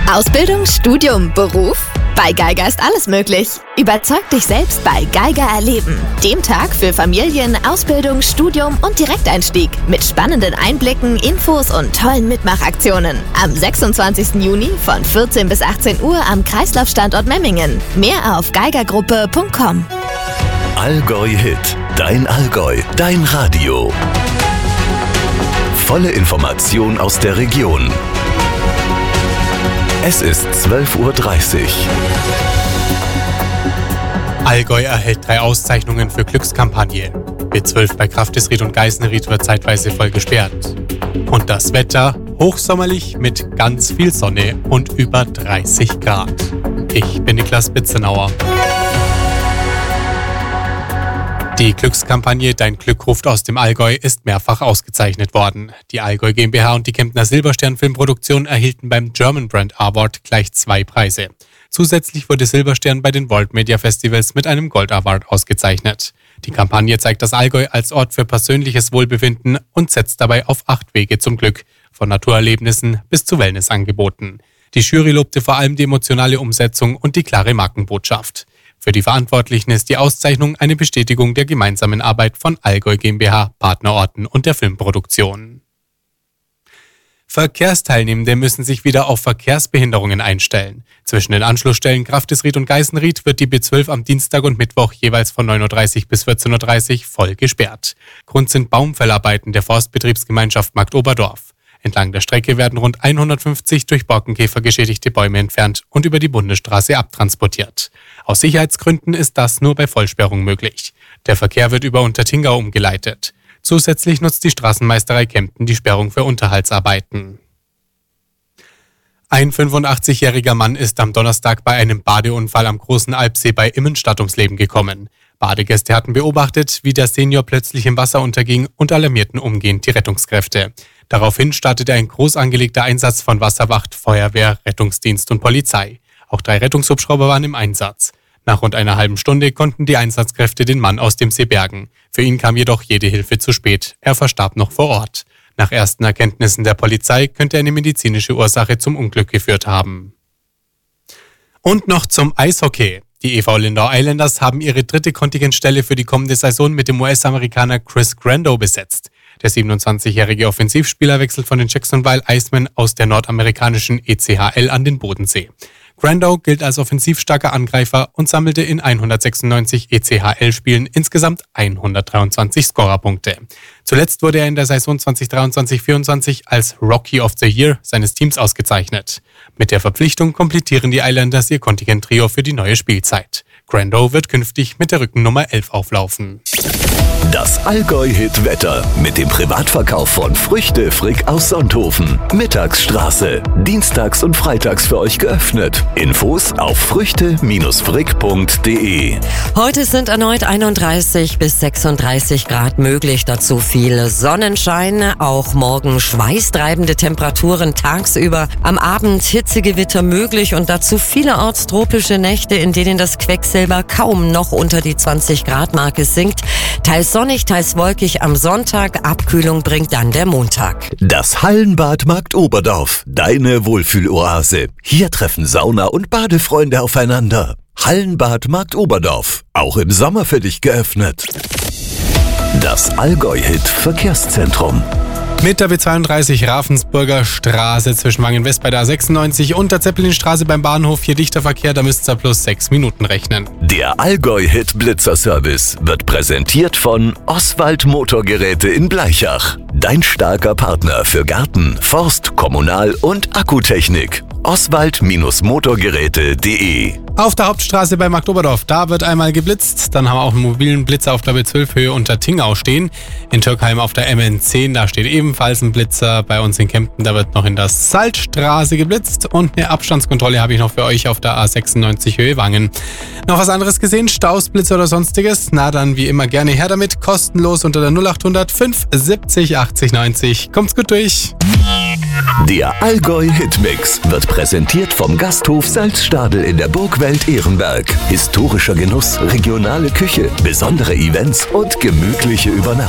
Ausbildung, Studium, Beruf? Bei Geiger ist alles möglich. Überzeug dich selbst bei Geiger Erleben. Dem Tag für Familien, Ausbildung, Studium und Direkteinstieg. Mit spannenden Einblicken, Infos und tollen Mitmachaktionen. Am 26. Juni von 14 bis 18 Uhr am Kreislaufstandort Memmingen. Mehr auf geigergruppe.com. Allgäu Hit. Dein Allgäu. Dein Radio. Volle Information aus der Region. Es ist 12:30 Uhr. Allgäu erhält 3 Auszeichnungen für Glückskampagne. B12 bei Grafdesried und Geisenried wird zeitweise voll gesperrt. Und das Wetter hochsommerlich mit ganz viel Sonne und über 30 Grad. Ich bin Niklas Bitzenauer. Die Glückskampagne Dein Glück ruft aus dem Allgäu ist mehrfach ausgezeichnet worden. Die Allgäu GmbH und die Kemptner Silberstern Filmproduktion erhielten beim German Brand Award gleich 2 Preise. Zusätzlich wurde Silberstern bei den World Media Festivals mit einem Gold Award ausgezeichnet. Die Kampagne zeigt das Allgäu als Ort für persönliches Wohlbefinden und setzt dabei auf 8 Wege zum Glück, von Naturerlebnissen bis zu Wellnessangeboten. Die Jury lobte vor allem die emotionale Umsetzung und die klare Markenbotschaft. Für die Verantwortlichen ist die Auszeichnung eine Bestätigung der gemeinsamen Arbeit von Allgäu GmbH, Partnerorten und der Filmproduktion. Verkehrsteilnehmende müssen sich wieder auf Verkehrsbehinderungen einstellen. Zwischen den Anschlussstellen Grafdesried und Geisenried wird die B12 am Dienstag und Mittwoch jeweils von 9:30 Uhr bis 14:30 Uhr voll gesperrt. Grund sind Baumfellarbeiten der Forstbetriebsgemeinschaft Marktoberdorf. Entlang der Strecke werden rund 150 durch Borkenkäfer geschädigte Bäume entfernt und über die Bundesstraße abtransportiert. Aus Sicherheitsgründen ist das nur bei Vollsperrung möglich. Der Verkehr wird über Untertingau umgeleitet. Zusätzlich nutzt die Straßenmeisterei Kempten die Sperrung für Unterhaltsarbeiten. Ein 85-jähriger Mann ist am Donnerstag bei einem Badeunfall am Großen Alpsee bei Immenstadt ums Leben gekommen. Badegäste hatten beobachtet, wie der Senior plötzlich im Wasser unterging und alarmierten umgehend die Rettungskräfte. Daraufhin startete ein groß angelegter Einsatz von Wasserwacht, Feuerwehr, Rettungsdienst und Polizei. Auch 3 Rettungshubschrauber waren im Einsatz. Nach rund einer halben Stunde konnten die Einsatzkräfte den Mann aus dem See bergen. Für ihn kam jedoch jede Hilfe zu spät. Er verstarb noch vor Ort. Nach ersten Erkenntnissen der Polizei könnte eine medizinische Ursache zum Unglück geführt haben. Und noch zum Eishockey. Die e.V. Lindau Islanders haben ihre 3. Kontingentstelle für die kommende Saison mit dem US-Amerikaner Chris Grando besetzt. Der 27-jährige Offensivspieler wechselt von den Jacksonville Icemen aus der nordamerikanischen ECHL an den Bodensee. Grando gilt als offensivstarker Angreifer und sammelte in 196 ECHL-Spielen insgesamt 123 Scorerpunkte. Zuletzt wurde er in der Saison 2023-24 als Rookie of the Year seines Teams ausgezeichnet. Mit der Verpflichtung komplettieren die Islanders ihr Kontingent-Trio für die neue Spielzeit. Grando wird künftig mit der Rückennummer 11 auflaufen. Das Allgäu-Hit-Wetter mit dem Privatverkauf von Früchte Frick aus Sonthofen. Mittagsstraße. Dienstags und freitags für euch geöffnet. Infos auf früchte-frick.de. Heute sind erneut 31 bis 36 Grad möglich. Dazu viel Sonnenschein. Auch morgen schweißtreibende Temperaturen tagsüber. Am Abend Hitzegewitter möglich und dazu vielerorts tropische Nächte, in denen das Quecksilber kaum noch unter die 20 Grad Marke sinkt. Teils sonnig, teils wolkig am Sonntag. Abkühlung bringt dann der Montag. Das Hallenbad Marktoberdorf. Deine Wohlfühloase. Hier treffen Sauna- und Badefreunde aufeinander. Hallenbad Marktoberdorf. Auch im Sommer für dich geöffnet. Das Allgäu-Hit Verkehrszentrum. Mit der B32 Ravensburger Straße zwischen Wangen-West bei der A96 und der Zeppelinstraße beim Bahnhof hier dichter Verkehr, da müsst ihr plus 6 Minuten rechnen. Der Allgäu-Hit Blitzer-Service wird präsentiert von Oswald Motorgeräte in Bleichach. Dein starker Partner für Garten, Forst, Kommunal- und Akkutechnik. Oswald-motorgeräte.de. Auf der Hauptstraße bei Marktoberdorf, da wird einmal geblitzt. Dann haben wir auch einen mobilen Blitzer auf der B12 Höhe unter Tingau stehen. In Türkheim auf der MN10, da steht ebenfalls ein Blitzer. Bei uns in Kempten, da wird noch in der Salzstraße geblitzt. Und eine Abstandskontrolle habe ich noch für euch auf der A96 Höhe Wangen. Noch was anderes gesehen? Staus, Blitzer oder sonstiges? Na dann wie immer gerne her damit. Kostenlos unter der 0800 570 80 90. Kommt's gut durch. Der Allgäu-Hitmix wird präsentiert vom Gasthof Salzstadel in der Burgwelt Ehrenberg. Historischer Genuss, regionale Küche, besondere Events und gemütliche Übernachtungen.